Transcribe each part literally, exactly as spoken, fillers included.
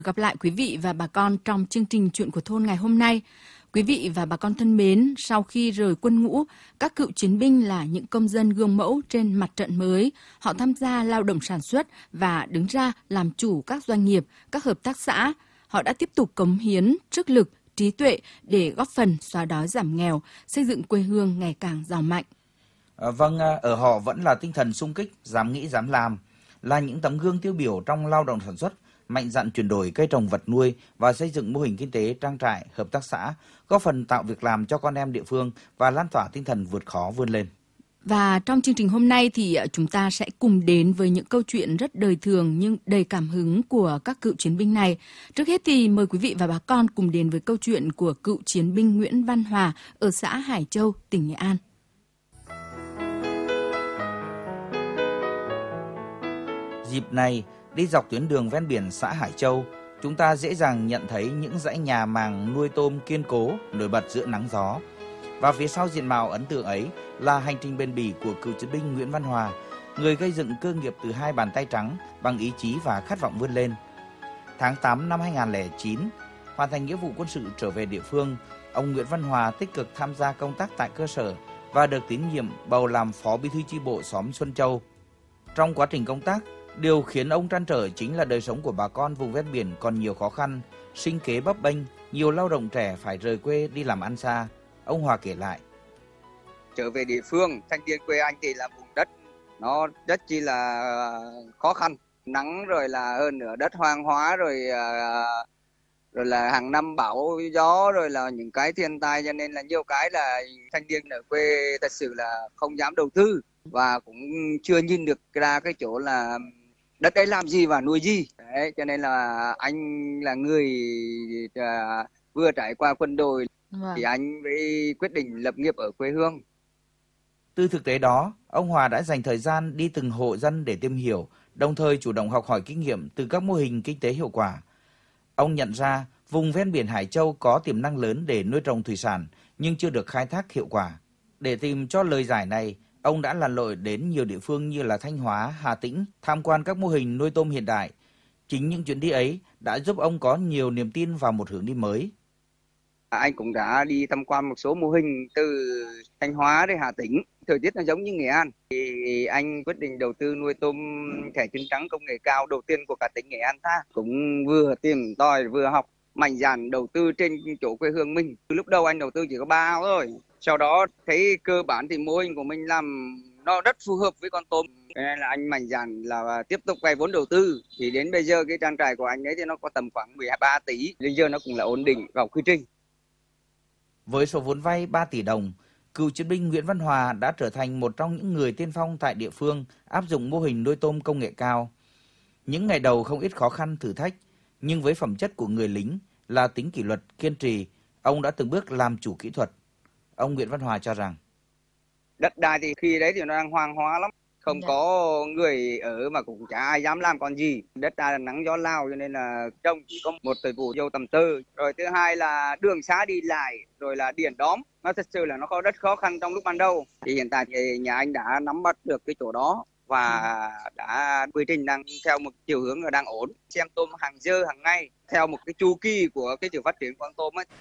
Gặp lại quý vị và bà con trong chương trình Chuyện của thôn ngày hôm nay. Quý vị và bà con thân mến, sau khi rời quân ngũ, các cựu chiến binh là những công dân gương mẫu trên mặt trận mới. Họ tham gia lao động sản xuất và đứng ra làm chủ các doanh nghiệp, các hợp tác xã. Họ đã tiếp tục cống hiến sức lực, trí tuệ để góp phần xóa đói giảm nghèo, xây dựng quê hương ngày càng giàu mạnh. À, vâng, ở họ vẫn là tinh thần xung kích, dám nghĩ dám làm, là những tấm gương tiêu biểu trong lao động sản xuất, mạnh dạn chuyển đổi cây trồng vật nuôi và xây dựng mô hình kinh tế trang trại, hợp tác xã, góp phần tạo việc làm cho con em địa phương và lan tỏa tinh thần vượt khó vươn lên. Và trong chương trình hôm nay thì chúng ta sẽ cùng đến với những câu chuyện rất đời thường nhưng đầy cảm hứng của các cựu chiến binh này. Trước hết thì mời quý vị và bà con cùng đến với câu chuyện của cựu chiến binh Nguyễn Văn Hòa ở xã Hải Châu, tỉnh Nghệ An. Dịp này, đi dọc tuyến đường ven biển xã Hải Châu, chúng ta dễ dàng nhận thấy những dãy nhà màng nuôi tôm kiên cố nổi bật giữa nắng gió. Và phía sau diện mạo ấn tượng ấy là hành trình bền bỉ của cựu chiến binh Nguyễn Văn Hòa, người gây dựng cơ nghiệp từ hai bàn tay trắng bằng ý chí và khát vọng vươn lên. Tháng tám năm hai nghìn không trăm lẻ chín, hoàn thành nghĩa vụ quân sự trở về địa phương, ông Nguyễn Văn Hòa tích cực tham gia công tác tại cơ sở và được tín nhiệm bầu làm phó bí thư chi bộ xóm Xuân Châu. Trong quá trình công tác, điều khiến ông trăn trở chính là đời sống của bà con vùng ven biển còn nhiều khó khăn, sinh kế bấp bênh, nhiều lao động trẻ phải rời quê đi làm ăn xa. Ông Hòa kể lại. Trở về địa phương, thanh niên quê anh thì là vùng đất nó rất chi là khó khăn, nắng rồi là hơn nữa đất hoang hóa rồi rồi là hàng năm bão gió rồi là những cái thiên tai, cho nên là nhiều cái là thanh niên ở quê thật sự là không dám đầu tư và cũng chưa nhìn được ra cái chỗ là đất đấy làm gì và nuôi gì. Đấy, cho nên là anh là người à, vừa trải qua quân đội vâng. Thì anh mới quyết định lập nghiệp ở quê hương. Từ thực tế đó, ông Hòa đã dành thời gian đi từng hộ dân để tìm hiểu, đồng thời chủ động học hỏi kinh nghiệm từ các mô hình kinh tế hiệu quả. Ông nhận ra vùng ven biển Hải Châu có tiềm năng lớn để nuôi trồng thủy sản nhưng chưa được khai thác hiệu quả. Để tìm cho lời giải này, ông đã lặn lội đến nhiều địa phương như là Thanh Hóa, Hà Tĩnh, tham quan các mô hình nuôi tôm hiện đại. Chính những chuyến đi ấy đã giúp ông có nhiều niềm tin vào một hướng đi mới. Anh cũng đã đi tham quan một số mô hình từ Thanh Hóa đến Hà Tĩnh, thời tiết nó giống như Nghệ An. Thì anh quyết định đầu tư nuôi tôm thẻ chân trắng công nghệ cao đầu tiên của cả tỉnh Nghệ An ta. Cũng vừa tìm tòi vừa học, mạnh dạn đầu tư trên chỗ quê hương mình. Từ lúc đầu anh đầu tư chỉ có ba ao thôi. Sau đó thấy cơ bản thì mô hình của mình làm nó rất phù hợp với con tôm. Nên là anh mạnh dạn là tiếp tục vay vốn đầu tư. Thì đến bây giờ cái trang trại của anh ấy thì nó có tầm khoảng mười ba tỷ. Bây giờ nó cũng là ổn định vào quy trình. Với số vốn vay ba tỷ đồng, cựu chiến binh Nguyễn Văn Hòa đã trở thành một trong những người tiên phong tại địa phương áp dụng mô hình nuôi tôm công nghệ cao. Những ngày đầu không ít khó khăn thử thách, nhưng với phẩm chất của người lính là tính kỷ luật, kiên trì, ông đã từng bước làm chủ kỹ thuật. Ông Nguyễn Văn Hòa cho rằng đất đai thì khi đấy thì nó đang hoang hóa lắm, không dạ. Có người ở mà cũng chả ai dám làm còn gì. Đất đai là nắng gió lao cho nên là trông chỉ có một thời vụ dâu tầm tư. Rồi thứ hai là đường xá đi lại, rồi là điện đóm. Nó thật sự là nó có rất khó khăn trong lúc ban đầu. Thì hiện tại thì nhà anh đã nắm bắt được cái chỗ đó và đã quy trình đang theo một chiều hướng là đang ổn. Xem tôm hàng giờ hàng ngày theo một cái chu kỳ của cái sự phát triển của con tôm ấy.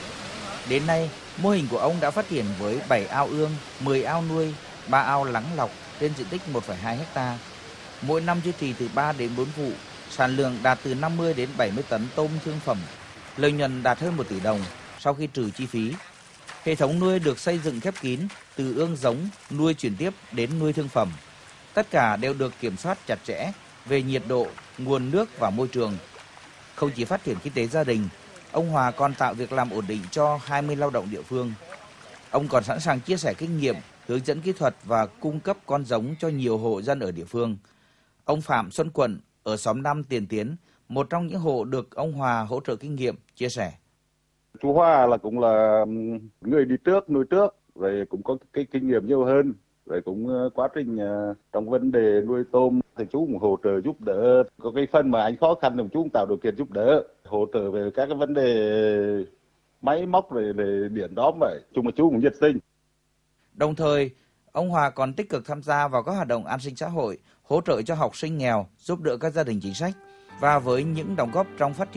Đến nay, mô hình của ông đã phát triển với bảy ao ương, mười ao nuôi, ba ao lắng lọc trên diện tích một phẩy hai héc ta. Mỗi năm duy trì từ ba đến bốn vụ, sản lượng đạt từ năm mươi đến bảy mươi tấn tôm thương phẩm, lợi nhuận đạt hơn một tỷ đồng sau khi trừ chi phí. Hệ thống nuôi được xây dựng khép kín, từ ương giống, nuôi chuyển tiếp đến nuôi thương phẩm. Tất cả đều được kiểm soát chặt chẽ về nhiệt độ, nguồn nước và môi trường. Không chỉ phát triển kinh tế gia đình, ông Hòa còn tạo việc làm ổn định cho hai mươi lao động địa phương. Ông còn sẵn sàng chia sẻ kinh nghiệm, hướng dẫn kỹ thuật và cung cấp con giống cho nhiều hộ dân ở địa phương. Ông Phạm Xuân Quận ở xóm năm Tiền Tiến, một trong những hộ được ông Hòa hỗ trợ kinh nghiệm, chia sẻ. Chú Hòa là cũng là người đi trước, nuôi trước, rồi cũng có cái kinh nghiệm nhiều hơn. Rồi cũng quá trình trong vấn đề nuôi tôm thì chú cũng hỗ trợ giúp đỡ. Có cái phần mà anh khó khăn thì chú cũng tạo điều kiện giúp đỡ, hỗ trợ về các cái vấn đề máy móc về, về điện đóm vậy. Chung mà chú cũng nhiệt tình. Đồng thời, ông Hòa còn tích cực tham gia vào các hoạt động an sinh xã hội, hỗ trợ cho học sinh nghèo, giúp đỡ các gia đình chính sách. Và với những đóng góp trong phát triển